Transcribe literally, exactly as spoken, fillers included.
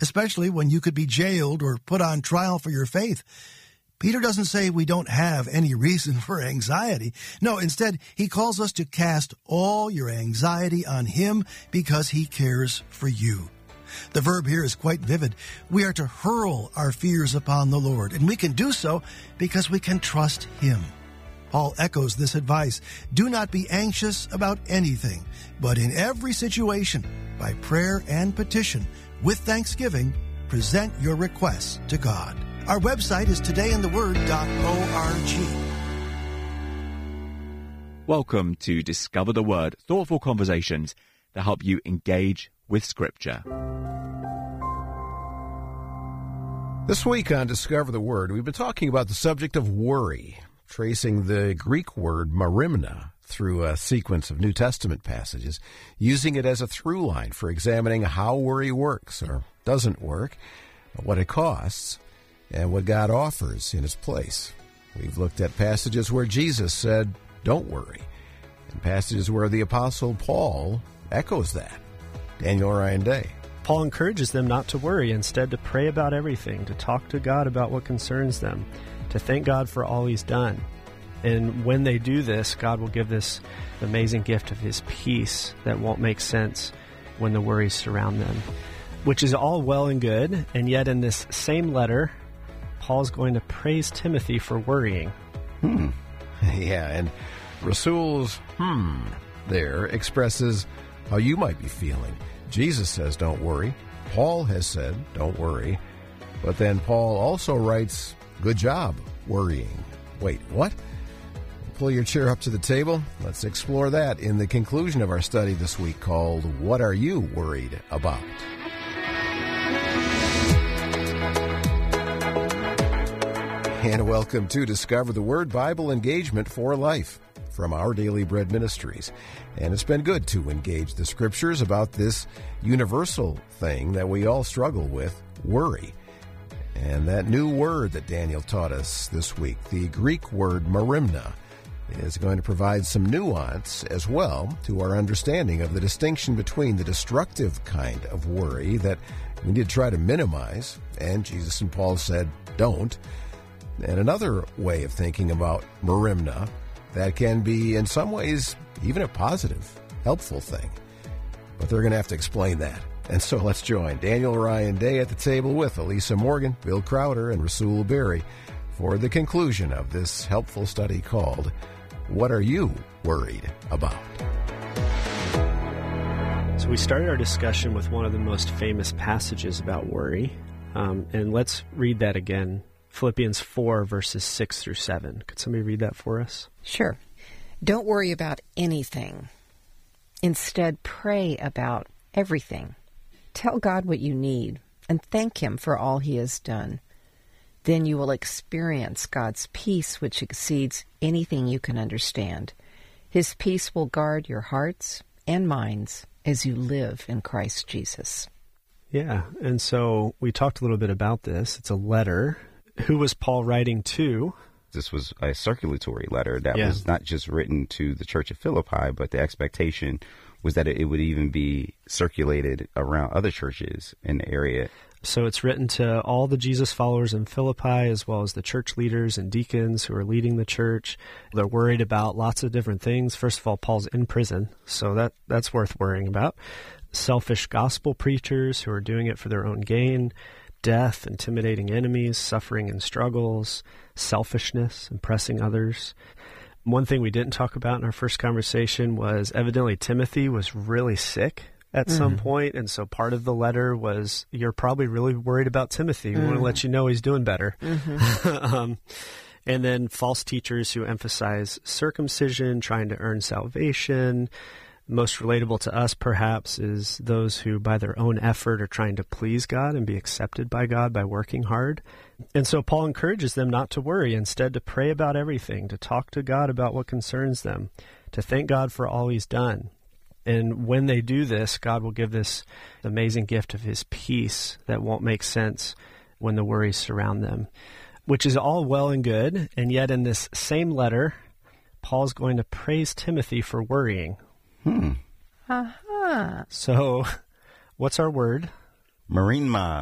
especially when you could be jailed or put on trial for your faith. Peter doesn't say we don't have any reason for anxiety. No, instead, he calls us to cast all your anxiety on him because he cares for you. The verb here is quite vivid. We are to hurl our fears upon the Lord, and we can do so because we can trust him. Paul echoes this advice. Do not be anxious about anything, but in every situation, by prayer and petition, with thanksgiving, present your requests to God. Our website is today in the word dot org. Welcome to Discover the Word, thoughtful conversations that help you engage with Scripture. This week on Discover the Word, we've been talking about the subject of worry, tracing the Greek word merimna through a sequence of New Testament passages, using it as a through line for examining how worry works or doesn't work, what it costs, and what God offers in its place. We've looked at passages where Jesus said, don't worry, and passages where the Apostle Paul echoes that. Daniel Ryan Day. Paul encourages them not to worry, instead to pray about everything, to talk to God about what concerns them, to thank God for all he's done. And when they do this, God will give this amazing gift of his peace that won't make sense when the worries surround them, which is all well and good. And yet in this same letter, Paul's going to praise Timothy for worrying. Hmm. Yeah, and Rasul's hmm there expresses how you might be feeling. Jesus says don't worry. Paul has said don't worry. But then Paul also writes, good job worrying. Wait, what? Pull your chair up to the table. Let's explore that in the conclusion of our study this week called, What Are You Worried About? And welcome to Discover the Word Bible Engagement for Life from Our Daily Bread Ministries. And it's been good to engage the Scriptures about this universal thing that we all struggle with, worry. And that new word that Daniel taught us this week, the Greek word merimna, is going to provide some nuance as well to our understanding of the distinction between the destructive kind of worry that we need to try to minimize, and Jesus and Paul said, don't, and another way of thinking about merimna that can be, in some ways, even a positive, helpful thing. But they're going to have to explain that. And so let's join Daniel Ryan Day at the table with Elisa Morgan, Bill Crowder, and Rasul Berry for the conclusion of this helpful study called, What Are You Worried About? So we started our discussion with one of the most famous passages about worry. Um, and let's read that again. Philippians four, verses six through seven. Could somebody read that for us? Sure. Don't worry about anything. Instead, pray about everything. Tell God what you need and thank him for all he has done. Then you will experience God's peace, which exceeds anything you can understand. His peace will guard your hearts and minds as you live in Christ Jesus. Yeah, and so we talked a little bit about this. It's a letter. Who was Paul writing to? This was a circulatory letter that Yeah. was not just written to the Church of Philippi, but the expectation was that it would even be circulated around other churches in the area. So it's written to all the Jesus followers in Philippi, as well as the church leaders and deacons who are leading the church. They're worried about lots of different things. First of all, Paul's in prison, so that that's worth worrying about. Selfish gospel preachers who are doing it for their own gain. Death, intimidating enemies, suffering and struggles, selfishness, impressing others. One thing we didn't talk about in our first conversation was evidently Timothy was really sick at mm-hmm. some point, and so part of the letter was, you're probably really worried about Timothy. We mm-hmm. want to let you know he's doing better. Mm-hmm. um, and then false teachers who emphasize circumcision, trying to earn salvation. Most relatable to us, perhaps, is those who, by their own effort, are trying to please God and be accepted by God by working hard. And so Paul encourages them not to worry, instead to pray about everything, to talk to God about what concerns them, to thank God for all he's done. And when they do this, God will give this amazing gift of his peace that won't make sense when the worries surround them, which is all well and good. And yet in this same letter, Paul's going to praise Timothy for worrying. Hmm. Uh-huh. So, what's our word? Merimna.